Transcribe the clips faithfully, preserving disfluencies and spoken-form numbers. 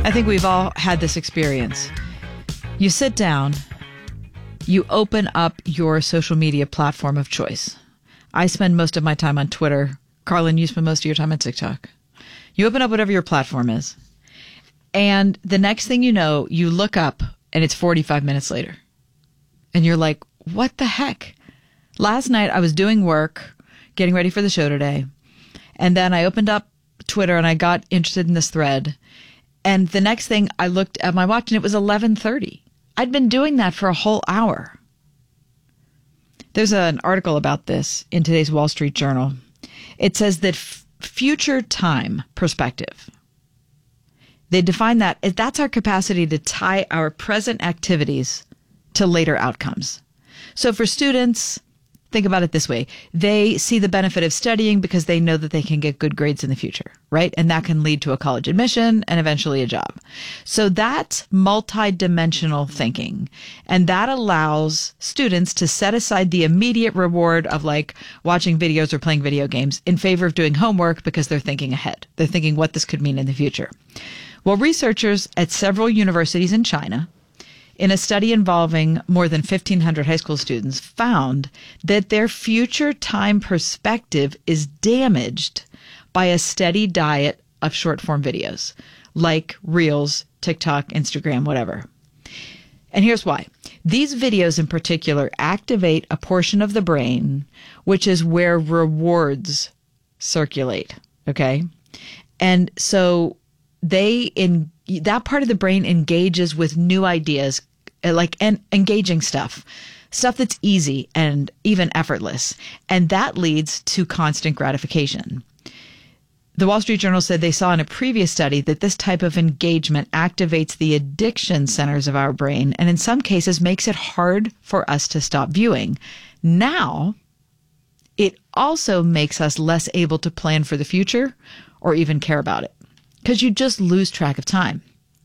I think we've all had this experience. You sit down, you open up your social media platform of choice. I spend most of my time on Twitter. Carlin, you spend most of your time on TikTok. You open up whatever your platform is. And the next thing you know, you look up and it's forty-five minutes later. And you're like, what the heck? Last night I was doing work, getting ready for the show today. And then I opened up Twitter and I got interested in this thread. And the next thing I looked at my watch and it was eleven thirty. I'd been doing that for a whole hour. There's an article about this in today's Wall Street Journal. It says that f- future time perspective. They define that as that's our capacity to tie our present activities to later outcomes. So for students, think about it this way. They see the benefit of studying because they know that they can get good grades in the future, right? And that can lead to a college admission and eventually a job. So that's multidimensional thinking. And that allows students to set aside the immediate reward of like watching videos or playing video games in favor of doing homework because they're thinking ahead. They're thinking what this could mean in the future. Well, researchers at several universities in China, in a study involving more than fifteen hundred high school students, found that their future time perspective is damaged by a steady diet of short-form videos, like Reels, TikTok, Instagram, whatever. And here's why. These videos in particular activate a portion of the brain, which is where rewards circulate, okay? And so they in that part of the brain engages with new ideas, like en- engaging stuff, stuff that's easy and even effortless. And that leads to constant gratification. The Wall Street Journal said they saw in a previous study that this type of engagement activates the addiction centers of our brain and in some cases makes it hard for us to stop viewing. Now, it also makes us less able to plan for the future or even care about it, because you just lose track of time.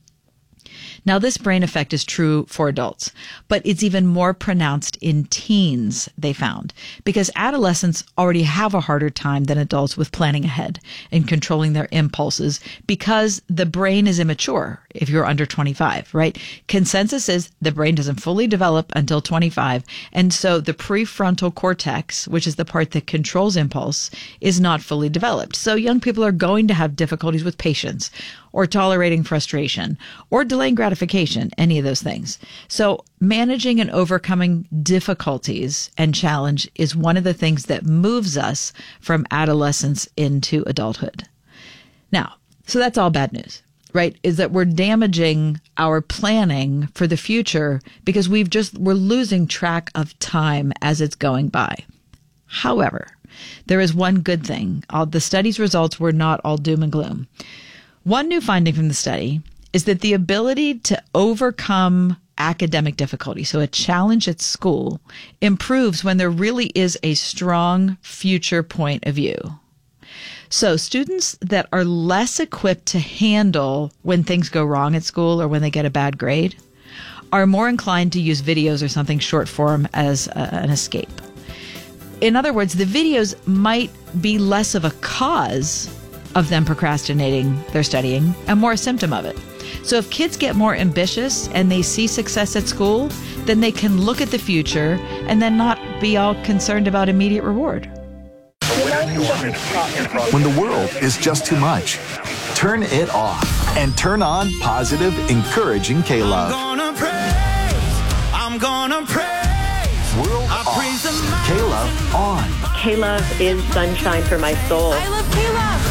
Now, this brain effect is true for adults, but it's even more pronounced in teens, they found, because adolescents already have a harder time than adults with planning ahead and controlling their impulses because the brain is immature if you're under twenty-five, right? Consensus is the brain doesn't fully develop until twenty-five, and so the prefrontal cortex, which is the part that controls impulse, is not fully developed. So young people are going to have difficulties with patience or tolerating frustration or delaying gratification, any of those things. So managing and overcoming difficulties and challenge is one of the things that moves us from adolescence into adulthood. Now, so that's all bad news, right? Is that we're damaging our planning for the future because we've just, we're losing track of time as it's going by. However, there is one good thing. All the study's results were not all doom and gloom. One new finding from the study is that the ability to overcome academic difficulty, so a challenge at school, improves when there really is a strong future point of view. So students that are less equipped to handle when things go wrong at school or when they get a bad grade are more inclined to use videos or something short form as a, an escape. In other words, the videos might be less of a cause of them procrastinating their studying and more a symptom of it. So if kids get more ambitious and they see success at school, then they can look at the future and then not be all concerned about immediate reward. When the world is just too much, turn it off and turn on positive, encouraging K-Love. I'm gonna praise, I'm gonna praise. World I off. praise the man. K-Love on. K-Love is sunshine for my soul. I love K-Love.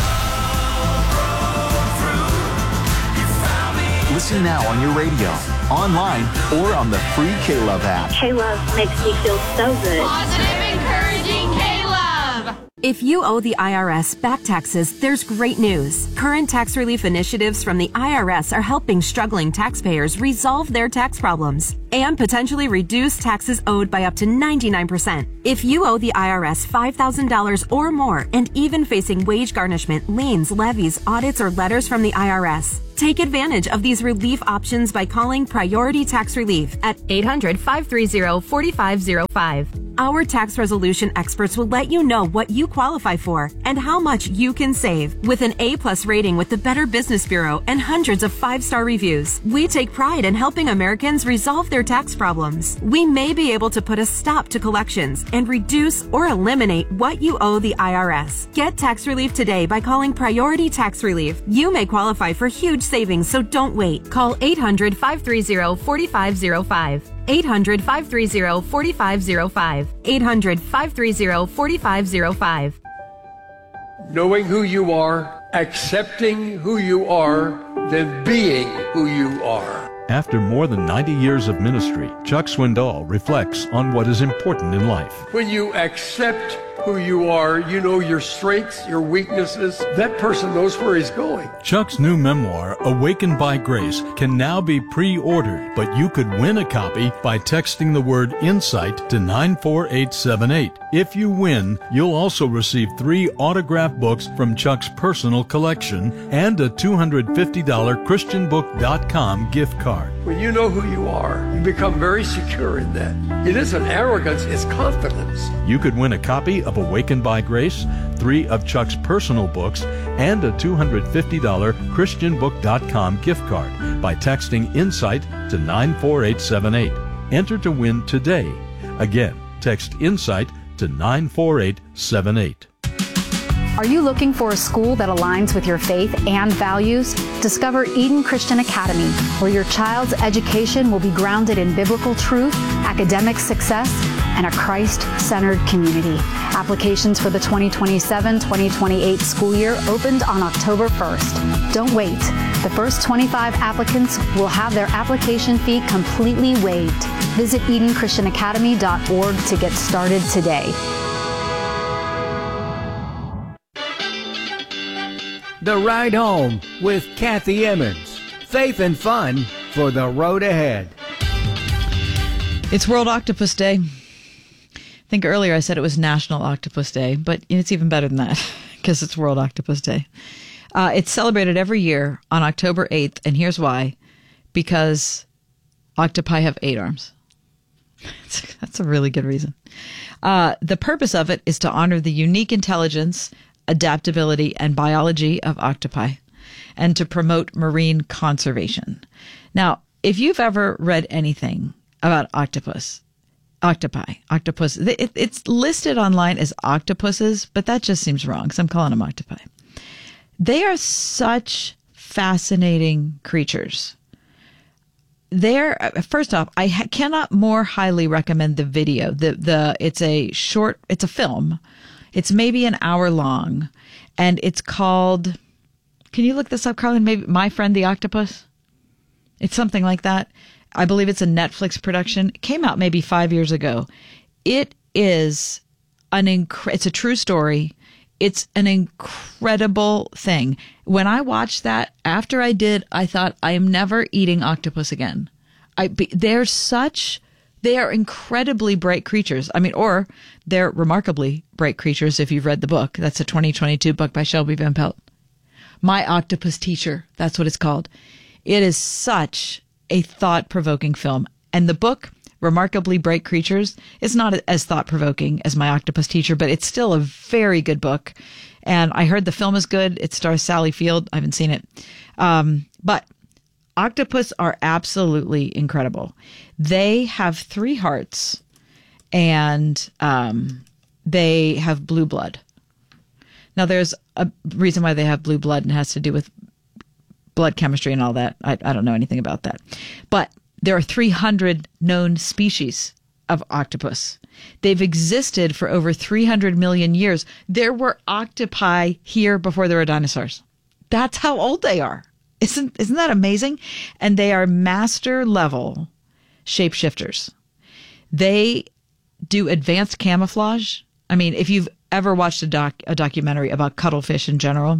Listen now on your radio, online, or on the free K-Love app. K-Love makes me feel so good. Positive, encouraging K-Love. If you owe the I R S back taxes, there's great news. Current tax relief initiatives from the I R S are helping struggling taxpayers resolve their tax problems and potentially reduce taxes owed by up to ninety-nine percent. If you owe the I R S five thousand dollars or more and even facing wage garnishment, liens, levies, audits, or letters from the I R S, take advantage of these relief options by calling Priority Tax Relief at eight hundred, five three zero, four five zero five. Our tax resolution experts will let you know what you qualify for and how much you can save. With an A-plus rating with the Better Business Bureau and hundreds of five-star reviews, we take pride in helping Americans resolve their tax problems. We may be able to put a stop to collections and reduce or eliminate what you owe the I R S. Get tax relief today by calling Priority Tax Relief. You may qualify for huge savings, so don't wait. Call eight hundred, five three zero, four five zero five. eight hundred, five three zero, four five zero five. eight hundred, five three zero, four five zero five. Knowing who you are, accepting who you are, then being who you are. After more than ninety years of ministry, Chuck Swindoll reflects on what is important in life. When you accept who you are, you know your strengths, your weaknesses. That person knows where he's going. Chuck's new memoir, Awakened by Grace, can now be pre-ordered, but you could win a copy by texting the word INSIGHT to nine four eight seven eight. If you win, you'll also receive three autographed books from Chuck's personal collection and a two hundred fifty dollars Christian book dot com gift card. When you know who you are, you become very secure in that. It isn't arrogance, it's confidence. You could win a copy of Awakened by Grace, three of Chuck's personal books, and a two hundred fifty dollars Christian book dot com gift card by texting INSIGHT to nine four eight seven eight. Enter to win today. Again, text INSIGHT to nine four eight seven eight. Are you looking for a school that aligns with your faith and values? Discover Eden Christian Academy, where your child's education will be grounded in biblical truth, academic success, and a Christ-centered community. Applications for the twenty twenty-seven twenty twenty-eight school year opened on October first. Don't wait. The first twenty-five applicants will have their application fee completely waived. Visit eden christian academy dot org to get started today. The Ride Home with Kathy Emmons. Faith and fun for the road ahead. It's World Octopus Day. I think earlier I said it was National Octopus Day, but it's even better than that because it's World Octopus Day. Uh, it's celebrated every year on October eighth, and here's why. Because octopi have eight arms. That's a really good reason. Uh, the purpose of it is to honor the unique intelligence, adaptability, and biology of octopi, and to promote marine conservation. Now, if you've ever read anything about octopus, octopi, octopus, it, it's listed online as octopuses, but that just seems wrong, so I'm calling them octopi. They are such fascinating creatures. They're, first off, I ha- cannot more highly recommend the video. The the it's a short, it's a film. It's maybe an hour long, and it's called, can you look this up, Carlin? Maybe My Friend the Octopus? It's something like that. I believe it's a Netflix production. It came out maybe five years ago. It is an inc- it's a true story. It's an incredible thing. When I watched that, after I did, I thought, I am never eating octopus again. I be, they're such... They are incredibly bright creatures. I mean, or they're remarkably bright creatures if you've read the book. That's a twenty twenty-two book by Shelby Van Pelt. My Octopus Teacher. That's what it's called. It is such a thought-provoking film. And the book, Remarkably Bright Creatures, is not as thought-provoking as My Octopus Teacher, but it's still a very good book. And I heard the film is good. It stars Sally Field. I haven't seen it. Um, but octopus are absolutely incredible. They have three hearts, and um, they have blue blood. Now, there's a reason why they have blue blood, and it has to do with blood chemistry and all that. I, I don't know anything about that. But there are three hundred known species of octopus. They've existed for over three hundred million years. There were octopi here before there were dinosaurs. That's how old they are. Isn't isn't that amazing? And they are master level shapeshifters. They do advanced camouflage. I mean, if you've ever watched a doc a documentary about cuttlefish in general,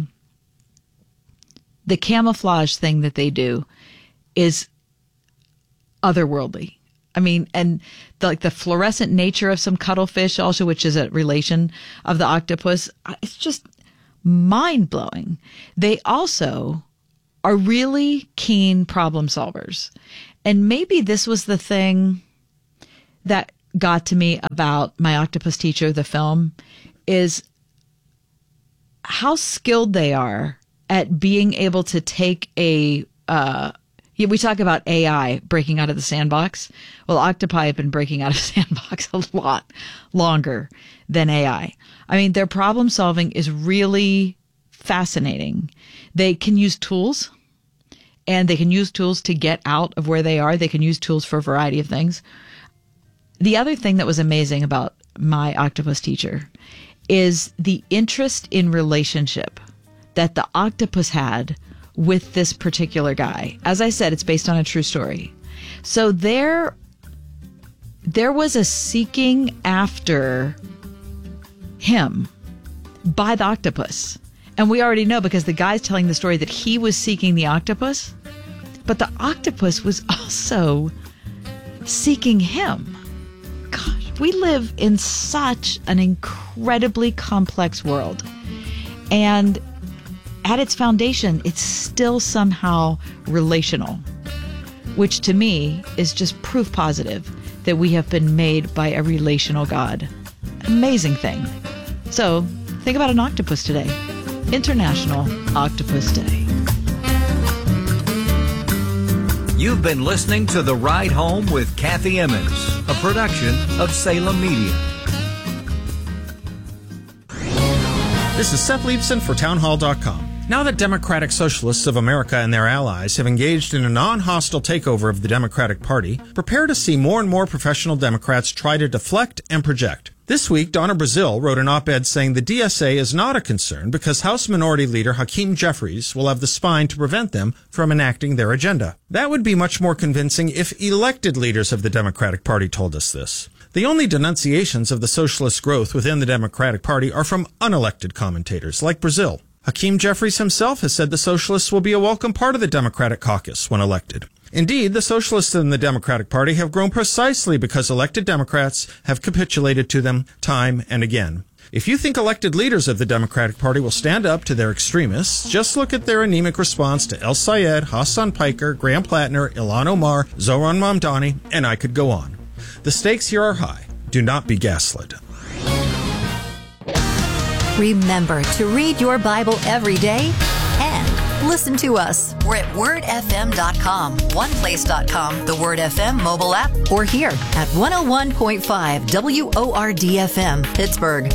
the camouflage thing that they do is otherworldly. I mean, and the, like the fluorescent nature of some cuttlefish also, which is a relation of the octopus, it's just mind-blowing. They also are really keen problem solvers. And maybe this was the thing that got to me about My Octopus Teacher, the film, is how skilled they are at being able to take a, uh, yeah, we talk about A I breaking out of the sandbox. Well, octopi have been breaking out of the sandbox a lot longer than A I. I mean, their problem solving is really fascinating. They can use tools, and they can use tools to get out of where they are. They can use tools for a variety of things. The other thing that was amazing about My Octopus Teacher is the interest in relationship that the octopus had with this particular guy. As I said, it's based on a true story. So there, there was a seeking after him by the octopus. And we already know because the guy's telling the story that he was seeking the octopus, but the octopus was also seeking him. Gosh, we live in such an incredibly complex world. And at its foundation, it's still somehow relational, which to me is just proof positive that we have been made by a relational God. Amazing thing. So think about an octopus today. International Octopus Day. You've been listening to The Ride Home with Kathy Emmons, a production of Salem Media. This is Seth Leibson for Townhall dot com. Now that Democratic Socialists of America and their allies have engaged in a non-hostile takeover of the Democratic Party, prepare to see more and more professional Democrats try to deflect and project. This week, Donna Brazile wrote an op-ed saying the D S A is not a concern because House Minority Leader Hakeem Jeffries will have the spine to prevent them from enacting their agenda. That would be much more convincing if elected leaders of the Democratic Party told us this. The only denunciations of the socialist growth within the Democratic Party are from unelected commentators like Brazile. Hakeem Jeffries himself has said the socialists will be a welcome part of the Democratic caucus when elected. Indeed, the socialists in the Democratic Party have grown precisely because elected Democrats have capitulated to them time and again. If you think elected leaders of the Democratic Party will stand up to their extremists, just look at their anemic response to El Sayed, Hassan Piker, Graham Plattner, Ilhan Omar, Zohran Mamdani, and I could go on. The stakes here are high. Do not be gaslit. Remember to read your Bible every day and listen to us. We're at word f m dot com, one place dot com, the Word F M mobile app, or here at one oh one point five W O R D F M, Pittsburgh.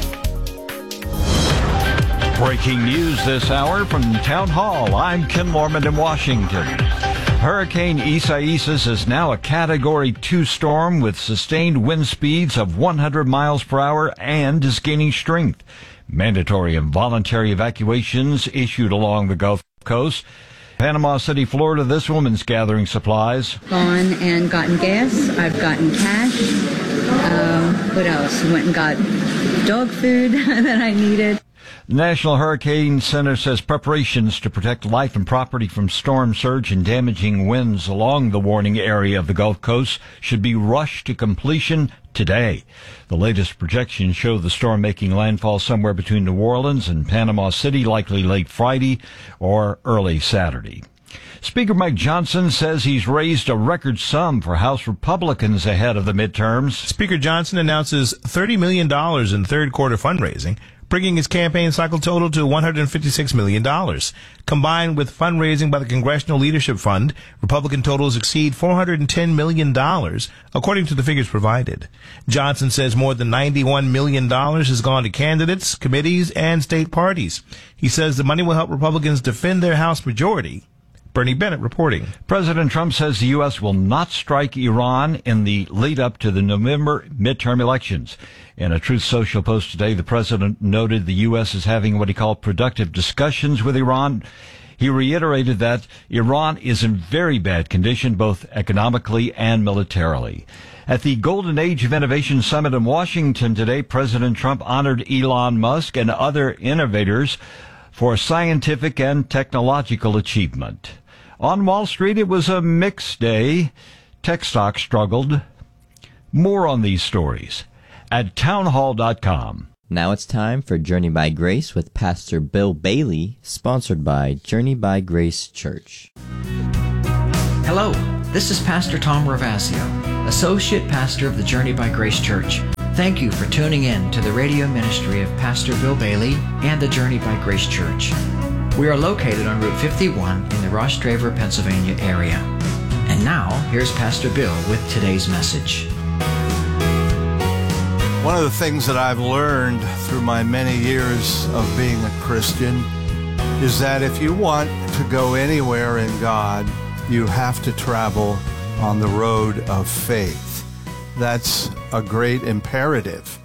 Breaking news this hour from Town Hall. I'm Ken Lorman in Washington. Hurricane Isaias is now a Category two storm with sustained wind speeds of one hundred miles per hour and is gaining strength. Mandatory and voluntary evacuations issued along the Gulf Coast. Panama City, Florida, this woman's gathering supplies. Gone and gotten gas. I've gotten cash. Um, what else? Went and got dog food that I needed. The National Hurricane Center says preparations to protect life and property from storm surge and damaging winds along the warning area of the Gulf Coast should be rushed to completion today. The latest projections show the storm making landfall somewhere between New Orleans and Panama City, likely late Friday or early Saturday. Speaker Mike Johnson says he's raised a record sum for House Republicans ahead of the midterms. Speaker Johnson announces thirty million dollars in third quarter fundraising, bringing his campaign cycle total to one hundred fifty-six million dollars. Combined with fundraising by the Congressional Leadership Fund, Republican totals exceed four hundred ten million dollars, according to the figures provided. Johnson says more than ninety-one million dollars has gone to candidates, committees, and state parties. He says the money will help Republicans defend their House majority. Bernie Bennett reporting. President Trump says the U S will not strike Iran in the lead-up to the November midterm elections. In a Truth Social post today, the president noted the U S is having what he called productive discussions with Iran. He reiterated that Iran is in very bad condition, both economically and militarily. At the Golden Age of Innovation Summit in Washington today, President Trump honored Elon Musk and other innovators for scientific and technological achievement. On Wall Street, it was a mixed day. Tech stocks struggled. More on these stories at townhall dot com. Now it's time for Journey by Grace with Pastor Bill Bailey, sponsored by Journey by Grace Church. Hello, this is Pastor Tom Ravasio. Associate Pastor of the Journey by Grace Church. Thank you for tuning in to the radio ministry of Pastor Bill Bailey and the Journey by Grace Church. We are located on Route fifty-one in the Ross Draver, Pennsylvania area. And now, here's Pastor Bill with today's message. One of the things that I've learned through my many years of being a Christian is that if you want to go anywhere in God, you have to travel on the road of faith. That's a great imperative.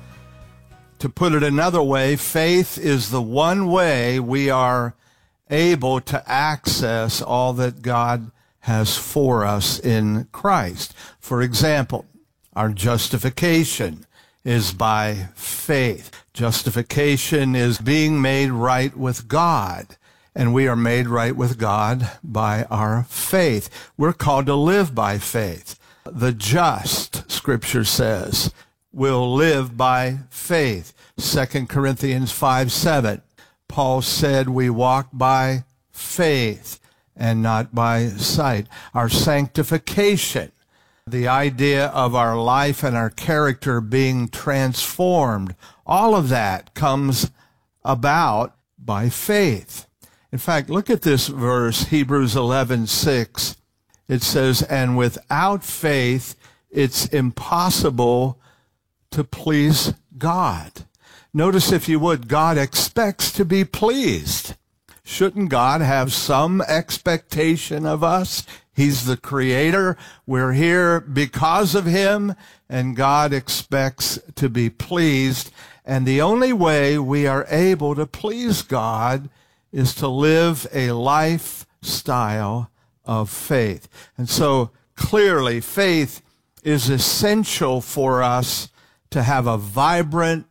To put it another way, faith is the one way we are able to access all that God has for us in Christ. For example, our justification is by faith. Justification is being made right with God. And we are made right with God by our faith. We're called to live by faith. The just, Scripture says, will live by faith. Second Corinthians five seven. Paul said we walk by faith and not by sight. Our sanctification, the idea of our life and our character being transformed, all of that comes about by faith. In fact, look at this verse, Hebrews eleven six. It says, and without faith, it's impossible to please God. Notice, if you would, God expects to be pleased. Shouldn't God have some expectation of us? He's the creator. We're here because of him, and God expects to be pleased. And the only way we are able to please God is to live a lifestyle of faith. And so clearly faith is essential for us to have a vibrant,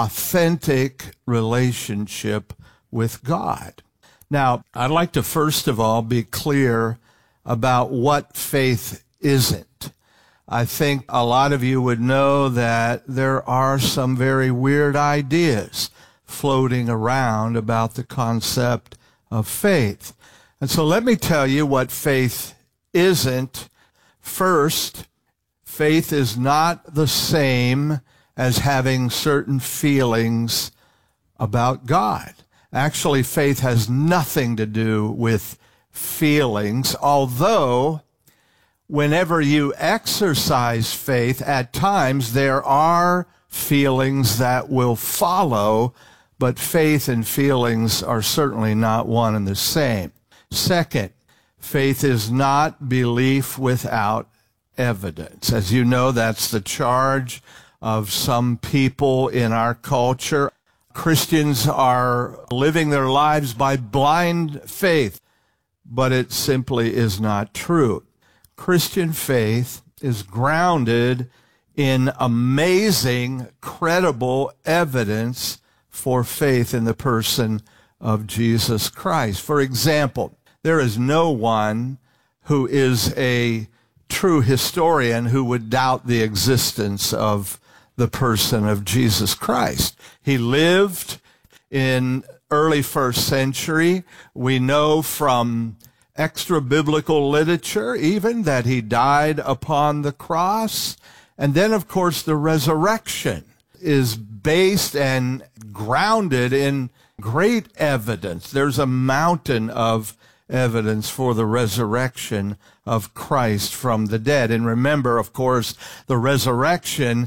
authentic relationship with God. Now, I'd like to first of all be clear about what faith isn't. I think a lot of you would know that there are some very weird ideas floating around about the concept of faith. And so let me tell you what faith isn't. First, faith is not the same as having certain feelings about God. Actually, faith has nothing to do with feelings, although whenever you exercise faith, at times there are feelings that will follow, but faith and feelings are certainly not one and the same. Second, faith is not belief without evidence. As you know, that's the charge of some people in our culture. Christians are living their lives by blind faith, but it simply is not true. Christian faith is grounded in amazing, credible evidence for faith in the person of Jesus Christ. For example, there is no one who is a true historian who would doubt the existence of the person of Jesus Christ. He lived in early first century. We know from extra-biblical literature even that he died upon the cross. And then, of course, the resurrection is based and grounded in great evidence. There's a mountain of evidence for the resurrection of Christ from the dead. And remember, of course, the resurrection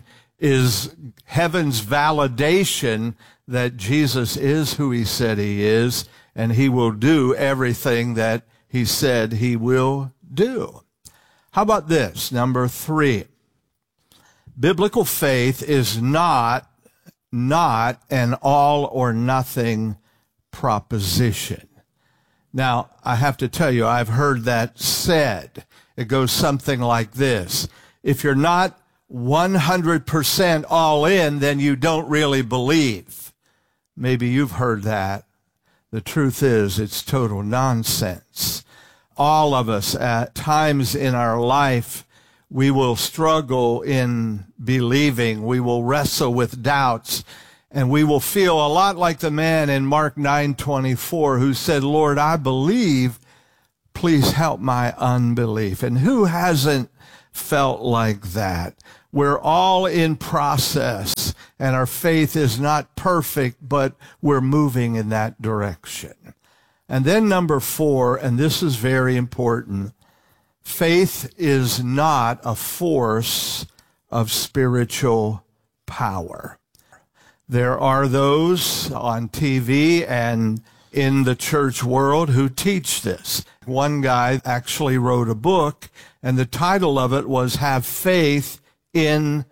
is heaven's validation that Jesus is who he said he is, and he will do everything that he said he will do. How about this? Number three. Biblical faith is not, not an all or nothing proposition. Now, I have to tell you, I've heard that said. It goes something like this. If you're not one hundred percent all in, then you don't really believe. Maybe you've heard that. The truth is, it's total nonsense. All of us at times in our life, we will struggle in believing. We will wrestle with doubts. And we will feel a lot like the man in Mark nine twenty-four who said, Lord, I believe, please help my unbelief. And who hasn't felt like that. We're all in process, and our faith is not perfect, but we're moving in that direction. And then number four, and this is very important, faith is not a force of spiritual power. There are those on T V and in the church world who teach this. One guy actually wrote a book, and the title of it was Have Faith in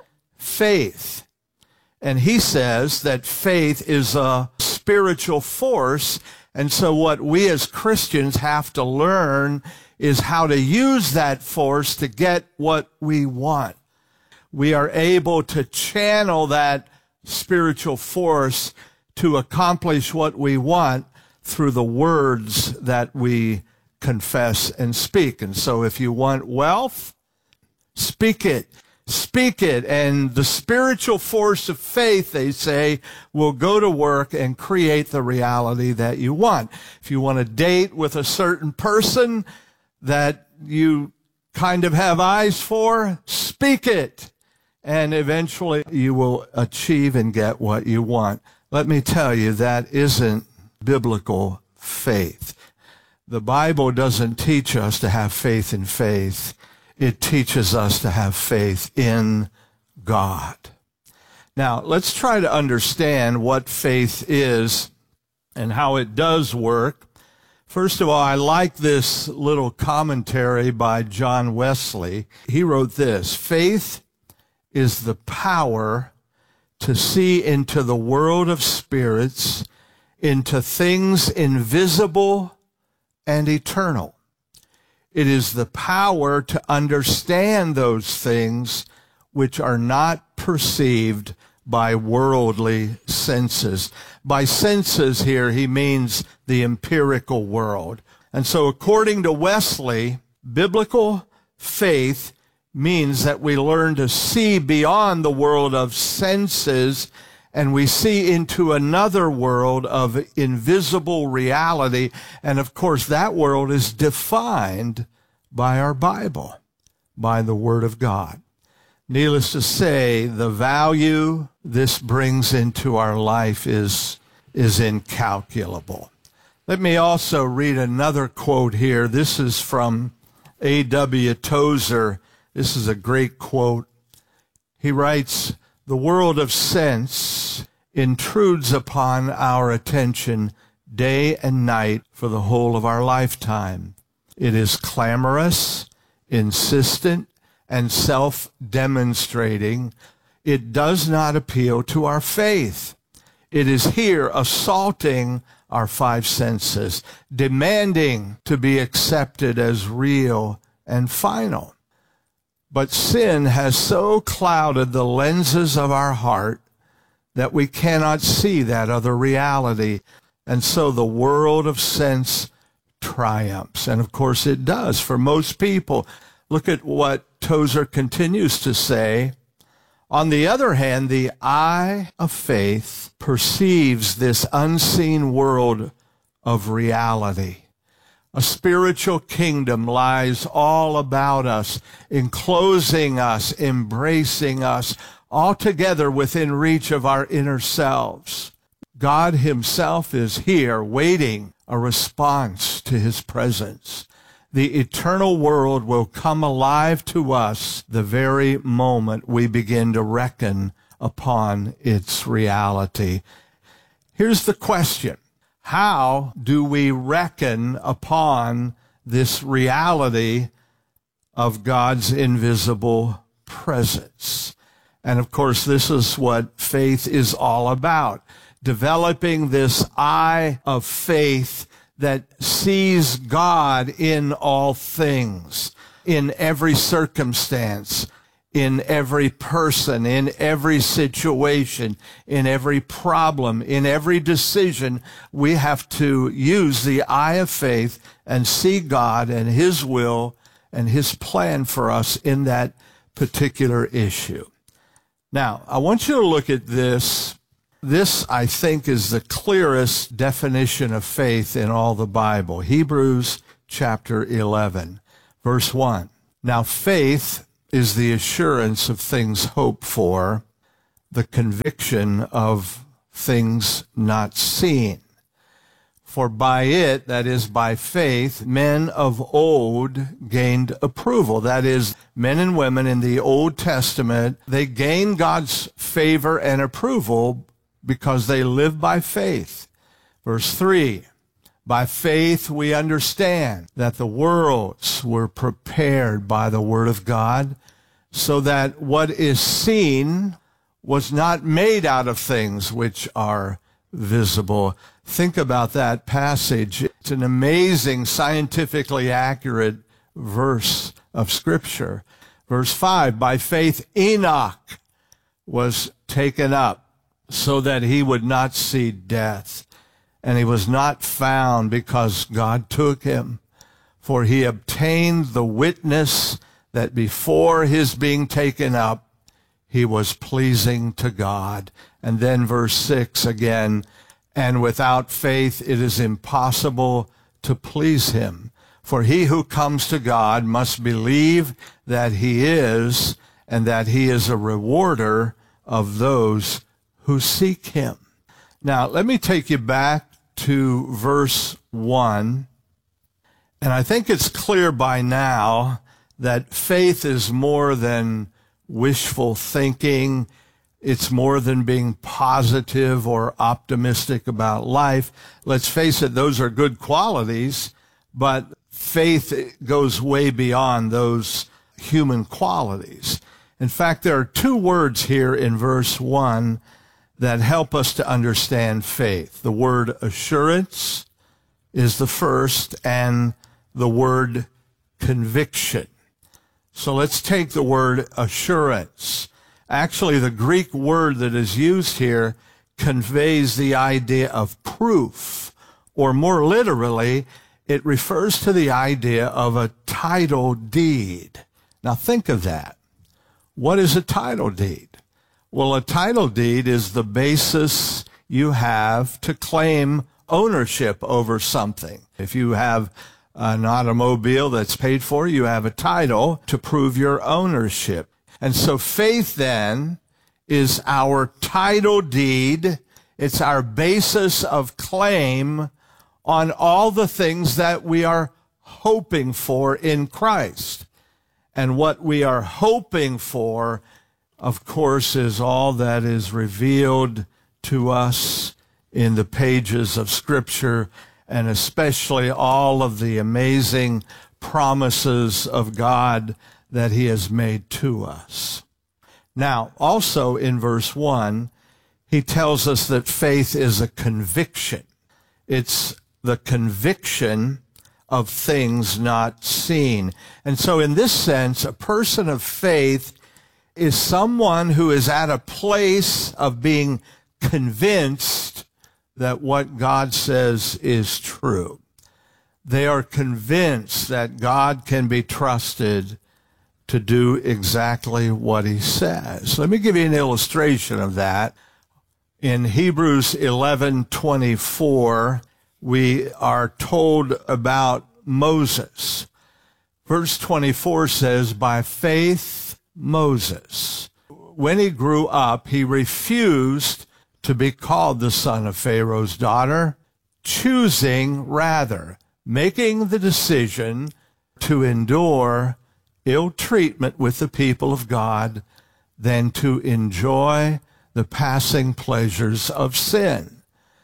Faith. And he says that faith is a spiritual force, and so what we as Christians have to learn is how to use that force to get what we want. We are able to channel that spiritual force to accomplish what we want through the words that we confess and speak. And so if you want wealth, speak it. Speak it, and the spiritual force of faith, they say, will go to work and create the reality that you want. If you want to date with a certain person that you kind of have eyes for, speak it, and eventually you will achieve and get what you want. Let me tell you, that isn't biblical faith. The Bible doesn't teach us to have faith in faith. It teaches us to have faith in God. Now, let's try to understand what faith is and how it does work. First of all, I like this little commentary by John Wesley. He wrote this: faith is the power to see into the world of spirits, into things invisible and eternal. It is the power to understand those things which are not perceived by worldly senses. By senses here, he means the empirical world. And so according to Wesley, biblical faith means that we learn to see beyond the world of senses, and we see into another world of invisible reality. And of course, that world is defined by our Bible, by the Word of God. Needless to say, the value this brings into our life is, is incalculable. Let me also read another quote here. This is from A W Tozer. This is a great quote. He writes, "The world of sense intrudes upon our attention day and night for the whole of our lifetime. It is clamorous, insistent, and self-demonstrating. It does not appeal to our faith. It is here assaulting our five senses, demanding to be accepted as real and final. But sin has so clouded the lenses of our heart that we cannot see that other reality. And so the world of sense triumphs." And of course it does for most people. Look at what Tozer continues to say. "On the other hand, the eye of faith perceives this unseen world of reality. A spiritual kingdom lies all about us, enclosing us, embracing us, altogether within reach of our inner selves. God himself is here, waiting a response to his presence. The eternal world will come alive to us the very moment we begin to reckon upon its reality." Here's the question. How do we reckon upon this reality of God's invisible presence? And of course, this is what faith is all about. Developing this eye of faith that sees God in all things, in every circumstance, in every person, in every situation, in every problem, in every decision. We have to use the eye of faith and see God and his will and his plan for us in that particular issue. Now, I want you to look at this. This, I think, is the clearest definition of faith in all the Bible. Hebrews chapter eleven, verse one. "Now faith is the assurance of things hoped for, the conviction of things not seen. For by it, that is by faith, men of old gained approval. That is, men and women in the Old Testament, they gained God's favor and approval because they lived by faith. Verse three, by faith we understand that the worlds were prepared by the word of God, so that what is seen was not made out of things which are visible. Think about that passage. It's an amazing, scientifically accurate verse of Scripture. Verse five, by faith Enoch was taken up so that he would not see death. And he was not found because God took him. For he obtained the witness that before his being taken up, he was pleasing to God. And then verse six again, and without faith it is impossible to please him. For he who comes to God must believe that he is, and that he is a rewarder of those who seek him. Now, let me take you back to verse one. And I think it's clear by now that faith is more than wishful thinking. It's more than being positive or optimistic about life. Let's face it, those are good qualities, but faith goes way beyond those human qualities. In fact, there are two words here in verse one that help us to understand faith. The word assurance is the first, and the word conviction. So let's take the word assurance. Actually, the Greek word that is used here conveys the idea of proof, or more literally, it refers to the idea of a title deed. Now think of that. What is a title deed? Well, a title deed is the basis you have to claim ownership over something. If you have an automobile that's paid for, you have a title to prove your ownership. And so faith then is our title deed. It's our basis of claim on all the things that we are hoping for in Christ. And what we are hoping for, of course, is all that is revealed to us in the pages of Scripture, and especially all of the amazing promises of God that he has made to us. Now, also in verse one, he tells us that faith is a conviction. It's the conviction of things not seen. And so in this sense, a person of faith is someone who is at a place of being convinced that what God says is true. They are convinced that God can be trusted to do exactly what he says. Let me give you an illustration of that. In Hebrews eleven twenty-four, we are told about Moses. Verse twenty-four says, by faith Moses, when he grew up, he refused to be called the son of Pharaoh's daughter, choosing rather, making the decision to endure ill treatment with the people of God than to enjoy the passing pleasures of sin.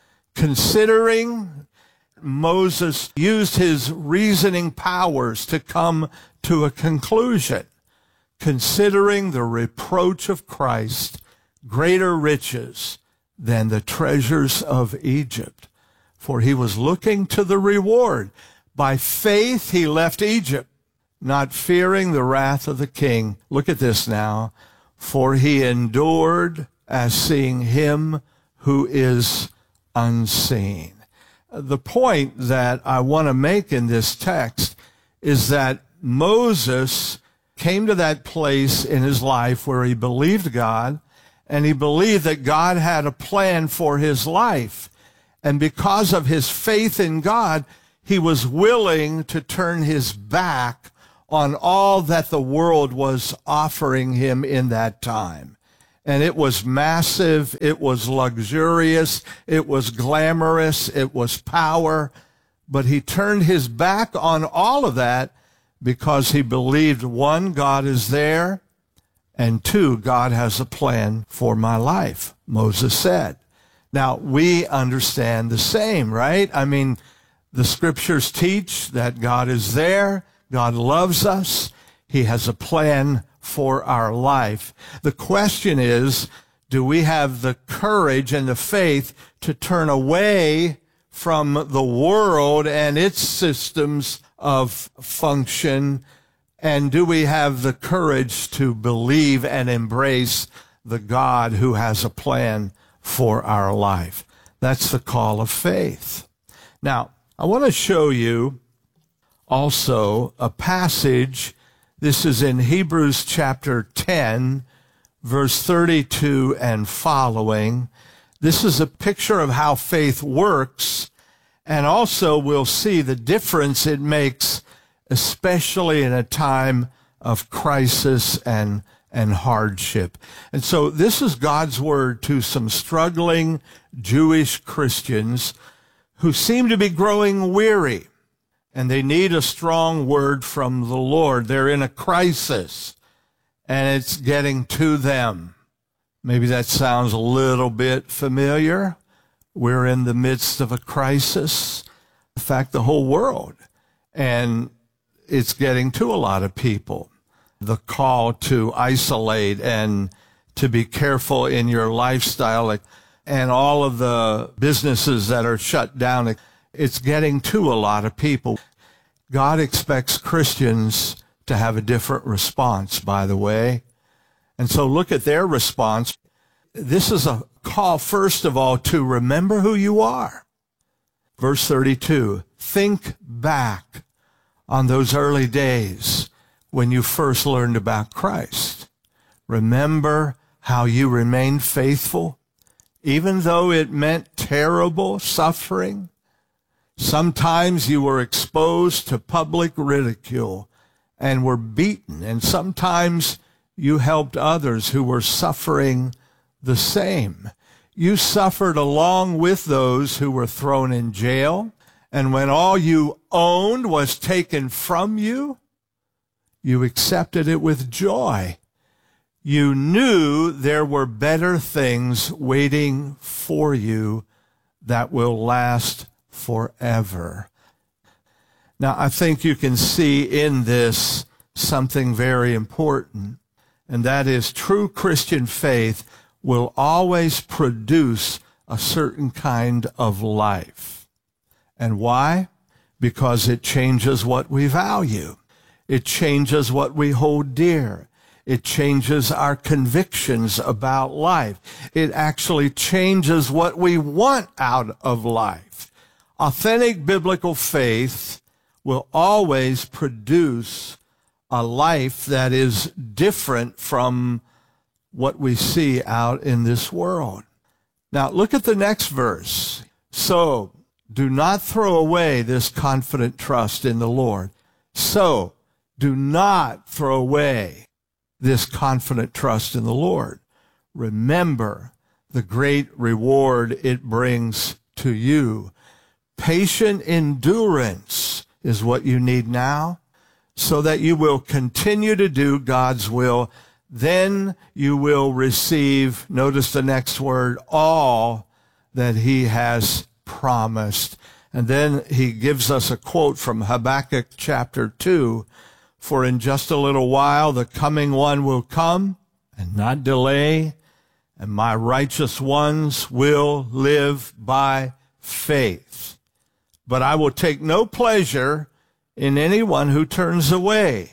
Considering Moses used his reasoning powers to come to a conclusion, considering the reproach of Christ greater riches than the treasures of Egypt, for he was looking to the reward. By faith he left Egypt, not fearing the wrath of the king. Look at this now. For he endured as seeing him who is unseen. The point that I want to make in this text is that Moses came to that place in his life where he believed God, and he believed that God had a plan for his life. And because of his faith in God, he was willing to turn his back on all that the world was offering him in that time. And it was massive, it was luxurious, it was glamorous, it was power. But he turned his back on all of that because he believed, one, God is there, and two, God has a plan for my life, Moses said. Now, we understand the same, right? I mean, the scriptures teach that God is there, God loves us, he has a plan for our life. The question is, do we have the courage and the faith to turn away from the world and its systems of function? And do we have the courage to believe and embrace the God who has a plan for our life? That's the call of faith. Now, I want to show you also a passage. This is in Hebrews chapter ten, verse thirty-two and following. This is a picture of how faith works, and also we'll see the difference it makes, especially in a time of crisis and, and hardship. And so this is God's word to some struggling Jewish Christians who seem to be growing weary, and they need a strong word from the Lord. They're in a crisis, and it's getting to them. Maybe that sounds a little bit familiar. We're in the midst of a crisis. In fact, the whole world. And it's getting to a lot of people. The call to isolate and to be careful in your lifestyle, and all of the businesses that are shut down. It's getting to a lot of people. God expects Christians to have a different response, by the way. And so look at their response. This is a call, first of all, to remember who you are. Verse thirty-two, think back on those early days when you first learned about Christ. Remember how you remained faithful, even though it meant terrible suffering. Sometimes you were exposed to public ridicule and were beaten, and sometimes you helped others who were suffering the same. You suffered along with those who were thrown in jail, and when all you owned was taken from you, you accepted it with joy. You knew there were better things waiting for you that will last forever. Now, I think you can see in this something very important, and that is true Christian faith will always produce a certain kind of life. And why? Because it changes what we value. It changes what we hold dear. It changes our convictions about life. It actually changes what we want out of life. Authentic biblical faith will always produce a life that is different from what we see out in this world. Now, look at the next verse. So, do not throw away this confident trust in the Lord. So, do not throw away this confident trust in the Lord. Remember the great reward it brings to you. Patient endurance is what you need now, so that you will continue to do God's will. Then you will receive, notice the next word, all that he has promised. And then he gives us a quote from Habakkuk chapter two. For in just a little while the coming one will come and not delay, and my righteous ones will live by faith. But I will take no pleasure in anyone who turns away.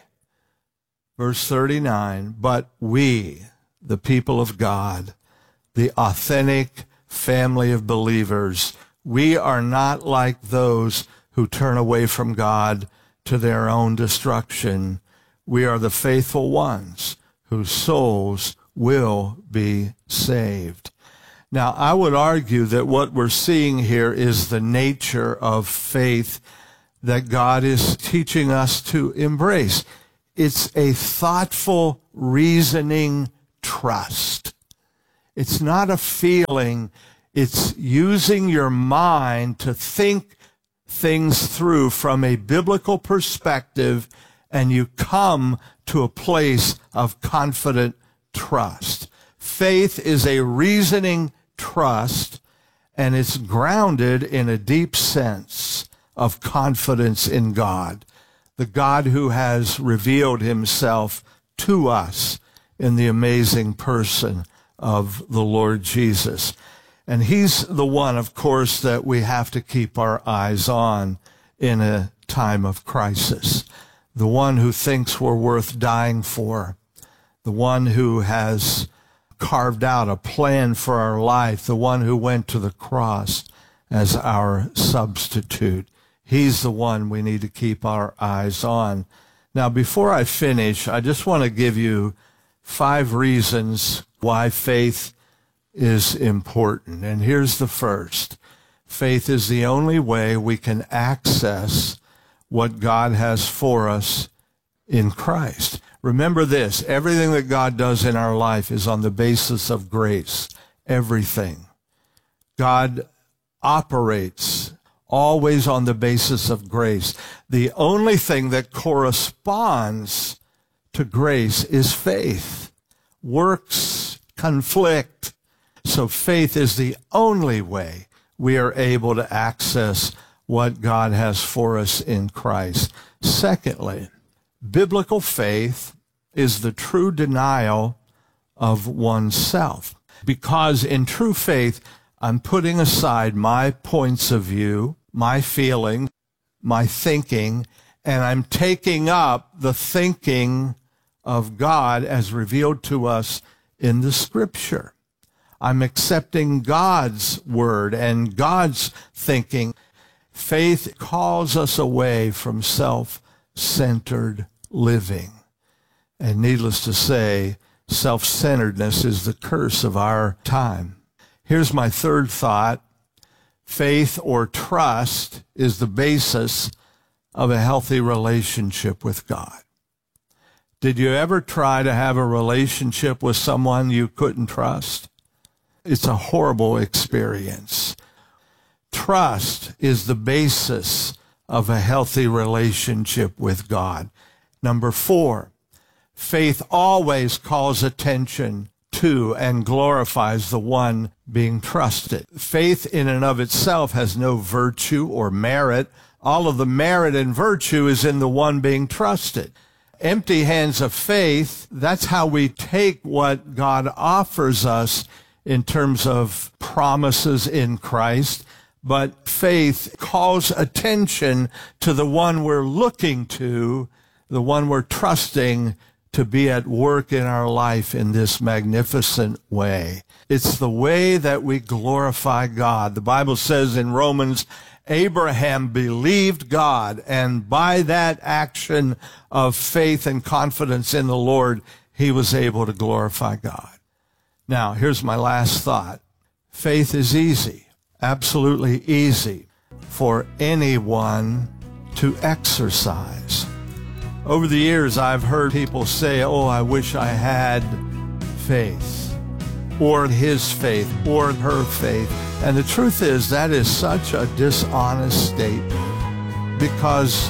Verse thirty-nine, but we, the people of God, the authentic family of believers, we are not like those who turn away from God to their own destruction. We are the faithful ones whose souls will be saved. Now, I would argue that what we're seeing here is the nature of faith that God is teaching us to embrace. It's a thoughtful, reasoning trust. It's not a feeling. It's using your mind to think things through from a biblical perspective, and you come to a place of confident trust. Faith is a reasoning trust, and it's grounded in a deep sense of confidence in God, the God who has revealed himself to us in the amazing person of the Lord Jesus. And he's the one, of course, that we have to keep our eyes on in a time of crisis. The one who thinks we're worth dying for. The one who has carved out a plan for our life. The one who went to the cross as our substitute. He's the one we need to keep our eyes on. Now, before I finish, I just want to give you five reasons why faith is important. And here's the first. Faith is the only way we can access what God has for us in Christ. Remember this, everything that God does in our life is on the basis of grace. Everything. God operates always on the basis of grace. The only thing that corresponds to grace is faith. Works conflict. So faith is the only way we are able to access what God has for us in Christ. Secondly, biblical faith is the true denial of oneself. Because in true faith, I'm putting aside my points of view, my feeling, my thinking, and I'm taking up the thinking of God as revealed to us in the Scripture. I'm accepting God's word and God's thinking. Faith calls us away from self-centered living. And needless to say, self-centeredness is the curse of our time. Here's my third thought. Faith or trust is the basis of a healthy relationship with God. Did you ever try to have a relationship with someone you couldn't trust? It's a horrible experience. Trust is the basis of a healthy relationship with God. Number four, faith always calls attention to and glorifies the one being trusted. Faith in and of itself has no virtue or merit. All of the merit and virtue is in the one being trusted. Empty hands of faith, that's how we take what God offers us in terms of promises in Christ. But faith calls attention to the one we're looking to, the one we're trusting to be at work in our life in this magnificent way. It's the way that we glorify God. The Bible says in Romans, Abraham believed God, and by that action of faith and confidence in the Lord, he was able to glorify God. Now, here's my last thought. Faith is easy, absolutely easy for anyone to exercise. Over the years, I've heard people say, oh, I wish I had faith, or his faith, or her faith. And the truth is, that is such a dishonest statement, because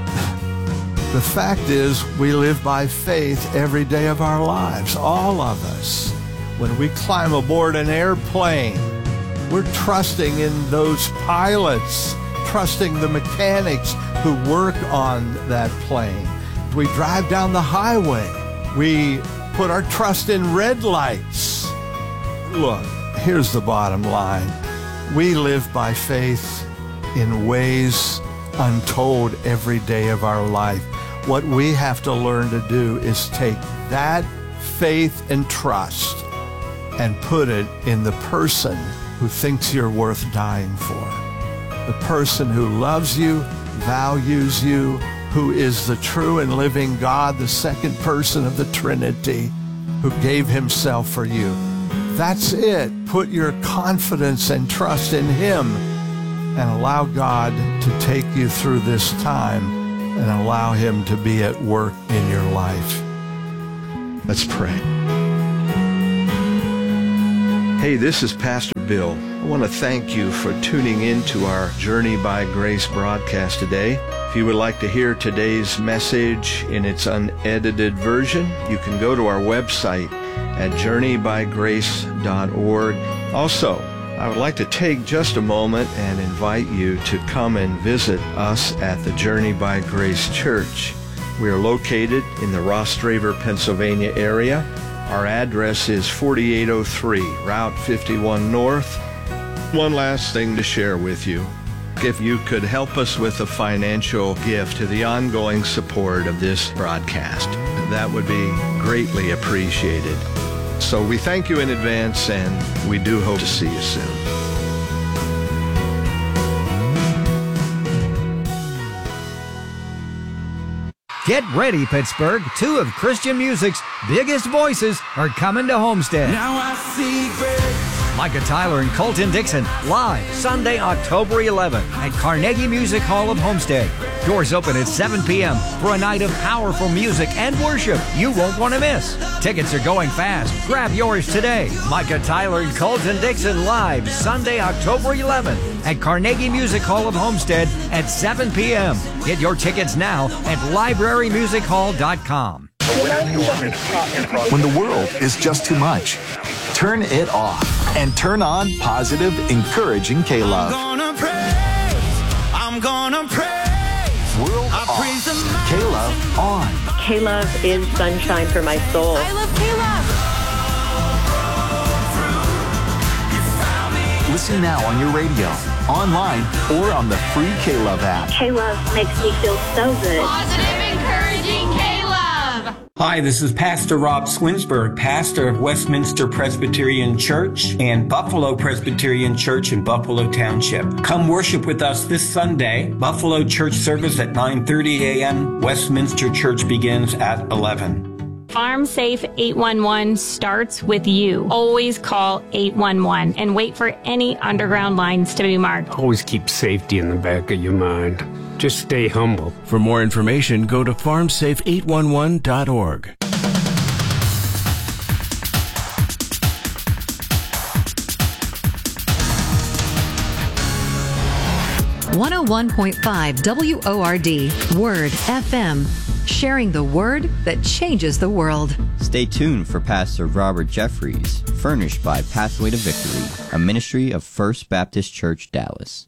the fact is, we live by faith every day of our lives, all of us. When we climb aboard an airplane, we're trusting in those pilots, trusting the mechanics who work on that plane. We drive down the highway. We put our trust in red lights. Look, here's the bottom line. We live by faith in ways untold every day of our life. What we have to learn to do is take that faith and trust and put it in the person who thinks you're worth dying for. The person who loves you, values you, who is the true and living God, the second person of the Trinity, who gave himself for you. That's it. Put your confidence and trust in him and allow God to take you through this time and allow Him to be at work in your life. Let's pray. Hey, this is Pastor Bill. I want to thank you for tuning in to our Journey by Grace broadcast today. If you would like to hear today's message in its unedited version, you can go to our website at journey by grace dot org. Also, I would like to take just a moment and invite you to come and visit us at the Journey by Grace Church. We are located in the Ross Draver, Pennsylvania area. Our address is forty-eight oh three Route fifty-one North. One last thing to share with you. If you could help us with a financial gift to the ongoing support of this broadcast, that would be greatly appreciated. So we thank you in advance, and we do hope to see you soon. Get ready, Pittsburgh. Two of Christian music's biggest voices are coming to Homestead. Now I see grace. Micah Tyler and Colton Dixon, live Sunday, October eleventh at Carnegie Music Hall of Homestead. Doors open at seven p.m. for a night of powerful music and worship you won't want to miss. Tickets are going fast. Grab yours today. Micah Tyler and Colton Dixon, live Sunday, October eleventh at Carnegie Music Hall of Homestead at seven p.m. Get your tickets now at library music hall dot com. When the world is just too much, turn it off and turn on positive, encouraging K-Love. I'm gonna praise. I'm gonna praise. World I off. praise the Lord. K-Love on. K-Love is sunshine for my soul. I love K-Love. Listen now on your radio, online, or on the free K-Love app. K-Love makes me feel so good. Positive, encouraging K-Love. Hi, this is Pastor Rob Swinsburg, pastor of Westminster Presbyterian Church and Buffalo Presbyterian Church in Buffalo Township. Come worship with us this Sunday. Buffalo church service at nine thirty a.m. Westminster Church begins at eleven. Farm Safe eight one one starts with you. Always call eight one one and wait for any underground lines to be marked. Always keep safety in the back of your mind. Just stay humble. For more information, go to farm safe eight one one dot org. one oh one point five W O R D, Word F M. Sharing the word that changes the world. Stay tuned for Pastor Robert Jeffries, furnished by Pathway to Victory, a ministry of First Baptist Church, Dallas.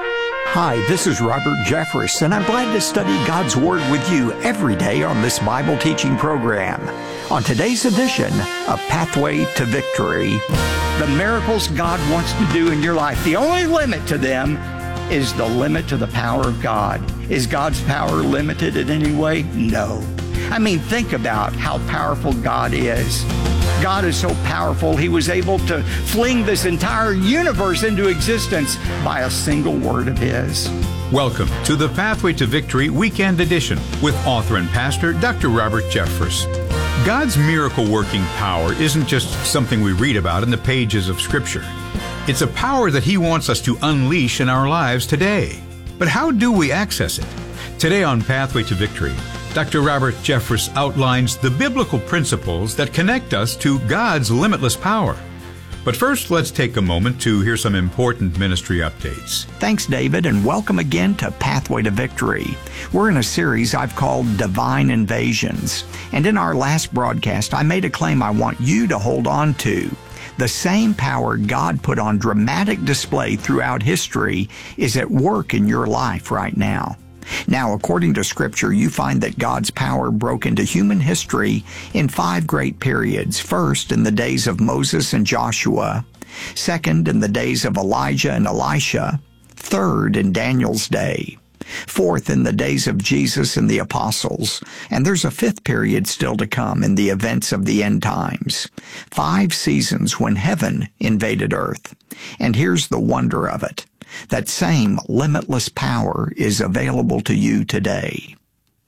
Hi, this is Robert Jeffress, and I'm glad to study God's Word with you every day on this Bible teaching program. On today's edition of Pathway to Victory, the miracles God wants to do in your life, the only limit to them is the limit to the power of God. Is God's power limited in any way? No. I mean, think about how powerful God is. God is so powerful, He was able to fling this entire universe into existence by a single word of His. Welcome to the Pathway to Victory Weekend Edition with author and pastor Doctor Robert Jeffress. God's miracle-working power isn't just something we read about in the pages of Scripture. It's a power that He wants us to unleash in our lives today. But how do we access it? Today on Pathway to Victory, Doctor Robert Jeffress outlines the biblical principles that connect us to God's limitless power. But first, let's take a moment to hear some important ministry updates. Thanks, David, and welcome again to Pathway to Victory. We're in a series I've called Divine Invasions. And in our last broadcast, I made a claim I want you to hold on to. The same power God put on dramatic display throughout history is at work in your life right now. Now, according to Scripture, you find that God's power broke into human history in five great periods. First, in the days of Moses and Joshua. Second, in the days of Elijah and Elisha. Third, in Daniel's day. Fourth, in the days of Jesus and the apostles. And there's a fifth period still to come in the events of the end times. Five seasons when heaven invaded earth. And here's the wonder of it. That same limitless power is available to you today.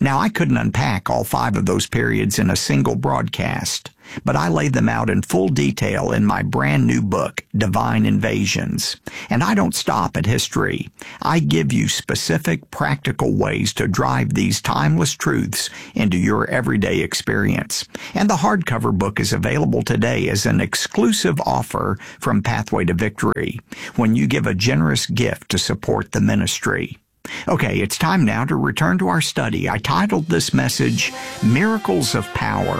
Now, I couldn't unpack all five of those periods in a single broadcast, but I lay them out in full detail in my brand new book, Divine Invasions. And I don't stop at history. I give you specific, practical ways to drive these timeless truths into your everyday experience. And the hardcover book is available today as an exclusive offer from Pathway to Victory when you give a generous gift to support the ministry. Okay, it's time now to return to our study. I titled this message, Miracles of Power.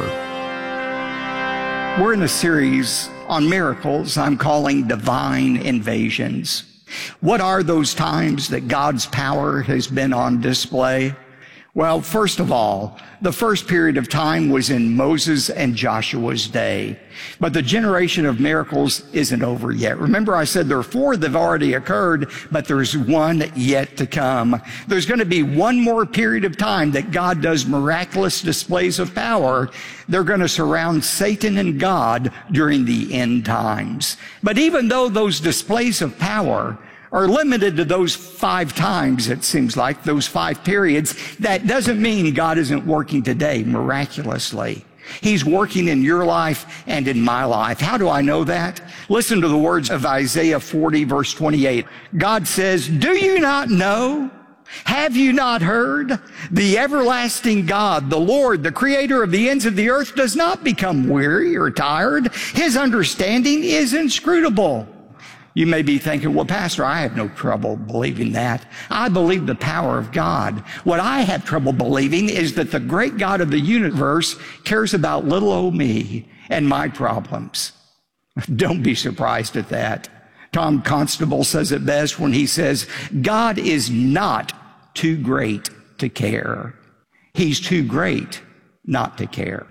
We're in a series on miracles I'm calling Divine Invasions. What are those times that God's power has been on display? Well, first of all, the first period of time was in Moses and Joshua's day. But the generation of miracles isn't over yet. Remember, I said there are four that have already occurred, but there's one yet to come. There's going to be one more period of time that God does miraculous displays of power. They're going to surround Satan and God during the end times. But even though those displays of power are limited to those five times, it seems like, those five periods, that doesn't mean God isn't working today miraculously. He's working in your life and in my life. How do I know that? Listen to the words of Isaiah forty, verse twenty-eight. God says, "Do you not know? Have you not heard? The everlasting God, the Lord, the creator of the ends of the earth, does not become weary or tired. His understanding is inscrutable." You may be thinking, well, Pastor, I have no trouble believing that. I believe the power of God. What I have trouble believing is that the great God of the universe cares about little old me and my problems. Don't be surprised at that. Tom Constable says it best when he says, God is not too great to care. He's too great not to care.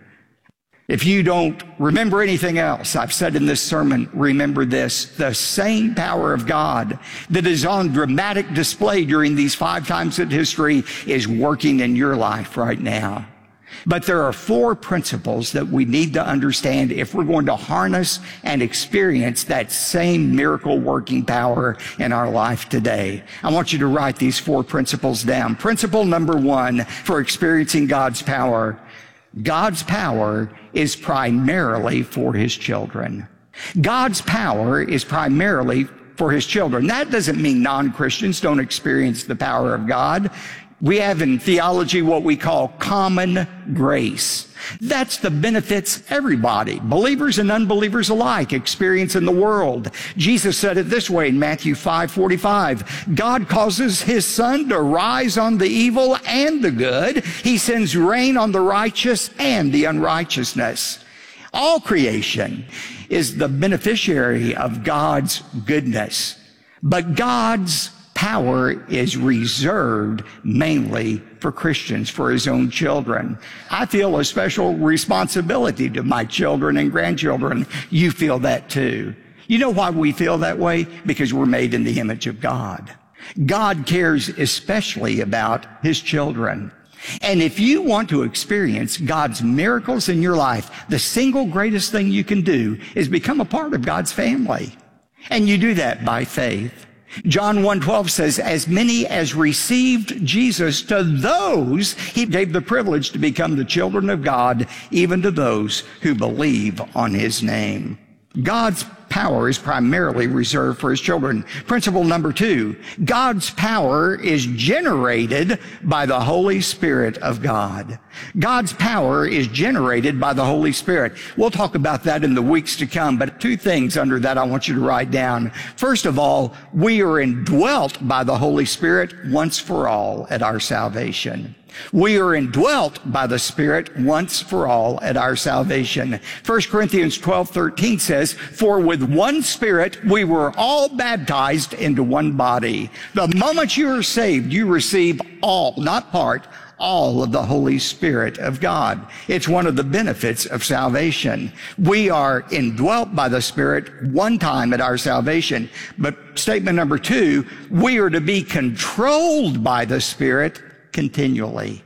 If you don't remember anything else I've said in this sermon, remember this. The same power of God that is on dramatic display during these five times in history is working in your life right now. But there are four principles that we need to understand if we're going to harness and experience that same miracle working power in our life today. I want you to write these four principles down. Principle number one for experiencing God's power. God's power is primarily for His children. God's power is primarily for His children. That doesn't mean non-Christians don't experience the power of God. We have in theology what we call common grace. That's the benefits everybody, believers and unbelievers alike, experience in the world. Jesus said it this way in Matthew five forty-five. God causes His sun to rise on the evil and the good. He sends rain on the righteous and the unrighteousness. All creation is the beneficiary of God's goodness. But God's power is reserved mainly for Christians, for His own children. I feel a special responsibility to my children and grandchildren. You feel that too. You know why we feel that way? Because we're made in the image of God. God cares especially about His children. And if you want to experience God's miracles in your life, the single greatest thing you can do is become a part of God's family. And you do that by faith. John one twelve says, as many as received Jesus, to those He gave the privilege to become the children of God, even to those who believe on His name. God's power is primarily reserved for His children. Principle number two, God's power is generated by the Holy Spirit of God. God's power is generated by the Holy Spirit. We'll talk about that in the weeks to come, but two things under that I want you to write down. First of all, we are indwelt by the Holy Spirit once for all at our salvation. We are indwelt by the Spirit once for all at our salvation. First Corinthians twelve thirteen says, for with one Spirit we were all baptized into one body. The moment you are saved, you receive all, not part, all of the Holy Spirit of God. It's one of the benefits of salvation. We are indwelt by the Spirit one time at our salvation. But statement number two, we are to be controlled by the Spirit continually.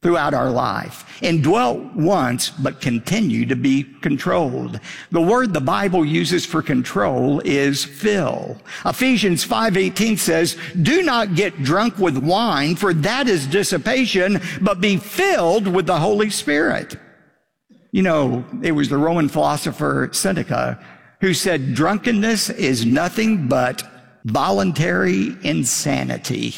throughout our life. Indwelt once, but continue to be controlled. The word the Bible uses for control is fill. Ephesians five eighteen says, do not get drunk with wine, for that is dissipation, but be filled with the Holy Spirit. You know, it was the Roman philosopher Seneca who said, drunkenness is nothing but voluntary insanity.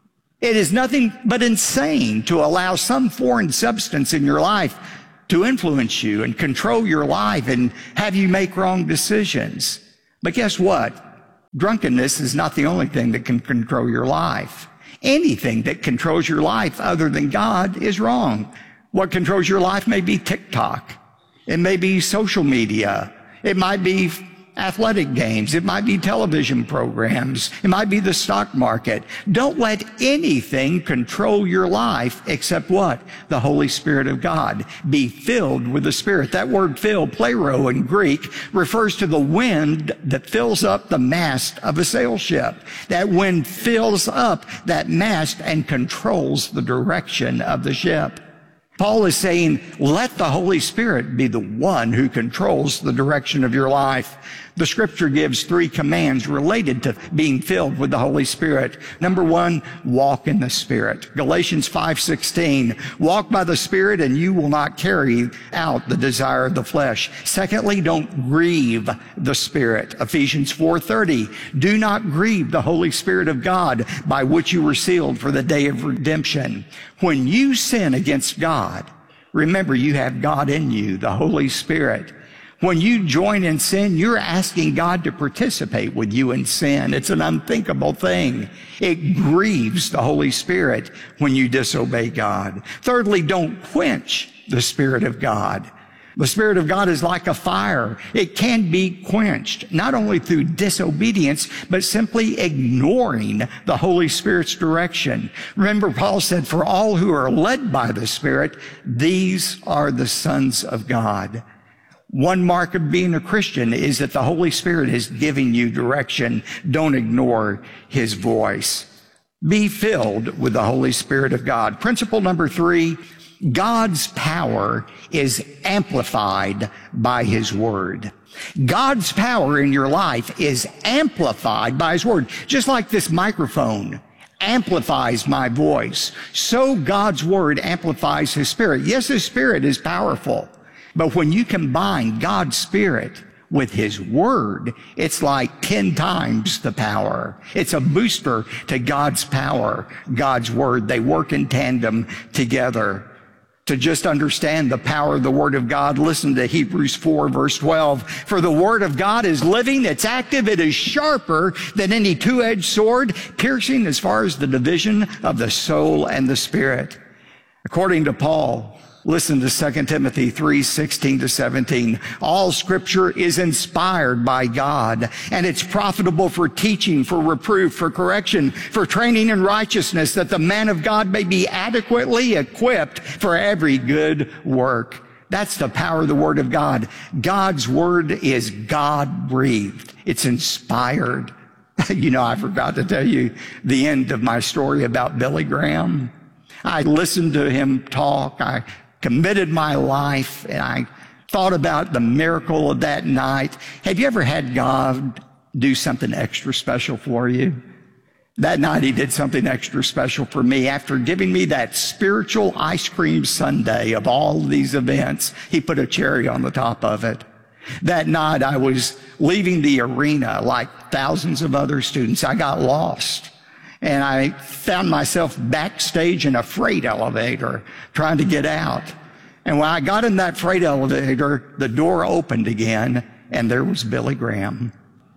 It is nothing but insane to allow some foreign substance in your life to influence you and control your life and have you make wrong decisions. But guess what? Drunkenness is not the only thing that can control your life. Anything that controls your life other than God is wrong. What controls your life may be TikTok. It may be social media. It might be athletic games. It might be television programs. It might be the stock market. Don't let anything control your life except what? The Holy Spirit of God. Be filled with the Spirit. That word fill, plero in Greek, refers to the wind that fills up the mast of a sail ship. That wind fills up that mast and controls the direction of the ship. Paul is saying, let the Holy Spirit be the one who controls the direction of your life. The scripture gives three commands related to being filled with the Holy Spirit. Number one, walk in the Spirit. Galatians five sixteen, walk by the Spirit and you will not carry out the desire of the flesh. Secondly, don't grieve the Spirit. Ephesians four thirty, do not grieve the Holy Spirit of God by which you were sealed for the day of redemption. When you sin against God, remember you have God in you, the Holy Spirit. When you join in sin, you're asking God to participate with you in sin. It's an unthinkable thing. It grieves the Holy Spirit when you disobey God. Thirdly, don't quench the Spirit of God. The Spirit of God is like a fire. It can be quenched, not only through disobedience, but simply ignoring the Holy Spirit's direction. Remember, Paul said, for all who are led by the Spirit, these are the sons of God. One mark of being a Christian is that the Holy Spirit is giving you direction. Don't ignore His voice. Be filled with the Holy Spirit of God. Principle number three, God's power is amplified by His Word. God's power in your life is amplified by His Word. Just like this microphone amplifies my voice, so God's Word amplifies His Spirit. Yes, His Spirit is powerful, but when you combine God's Spirit with His Word, it's like ten times the power. It's a booster to God's power, God's Word. They work in tandem together. To just understand the power of the Word of God, listen to Hebrews four, verse twelve. For the Word of God is living, it's active, it is sharper than any two-edged sword, piercing as far as the division of the soul and the spirit. According to Paul, listen to Second Timothy three, sixteen to seventeen. All Scripture is inspired by God, and it's profitable for teaching, for reproof, for correction, for training in righteousness, that the man of God may be adequately equipped for every good work. That's the power of the Word of God. God's Word is God-breathed. It's inspired. You know, I forgot to tell you the end of my story about Billy Graham. I listened to him talk. I committed my life, and I thought about the miracle of that night. Have you ever had God do something extra special for you? That night He did something extra special for me. After giving me that spiritual ice cream sundae of all these events, He put a cherry on the top of it. That night I was leaving the arena like thousands of other students. I got lost. And I found myself backstage in a freight elevator trying to get out. And when I got in that freight elevator, the door opened again, and there was Billy Graham.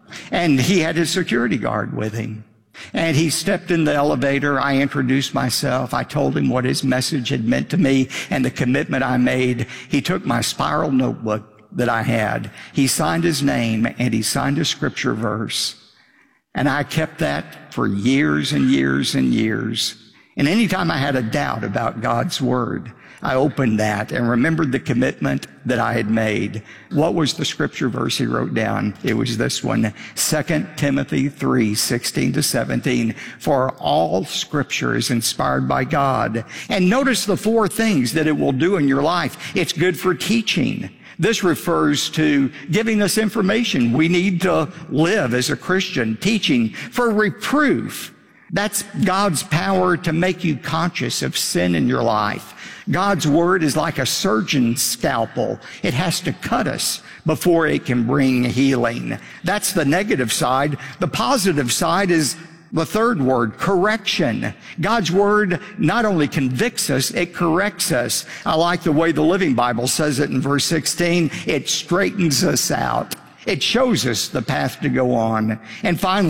And he had his security guard with him. And he stepped in the elevator. I introduced myself. I told him what his message had meant to me and the commitment I made. He took my spiral notebook that I had. He signed his name, and he signed a scripture verse. And I kept that for years and years and years. And anytime I had a doubt about God's Word, I opened that and remembered the commitment that I had made. What was the scripture verse he wrote down? It was this one, Second Timothy three, sixteen to seventeen. For all scripture is inspired by God. And notice the four things that it will do in your life. It's good for teaching. This refers to giving us information we need to live as a Christian. Teaching. For reproof. That's God's power to make you conscious of sin in your life. God's word is like a surgeon's scalpel. It has to cut us before it can bring healing. That's the negative side. The positive side is the third word, correction. God's word not only convicts us, it corrects us. I like the way the Living Bible says it in verse sixteen. It straightens us out. It shows us the path to go on. And finally,